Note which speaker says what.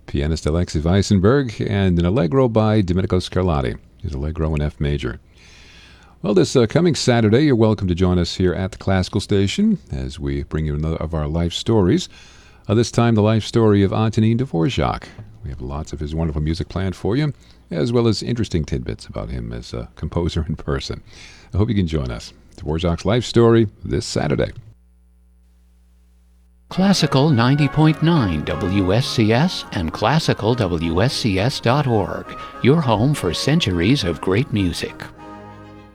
Speaker 1: pianist Alexei Weissenberg, and an Allegro by Domenico Scarlatti. His Allegro in F major. Well, this coming Saturday, you're welcome to join us here at the Classical Station as we bring you another of our life stories. This time, the life story of Antonin Dvorak. We have lots of his wonderful music planned for you, as well as interesting tidbits about him as a composer in person. I hope you can join us. Dvorak's life story this Saturday.
Speaker 2: Classical 90.9 WSCS and classicalwscs.org, your home for centuries of great music.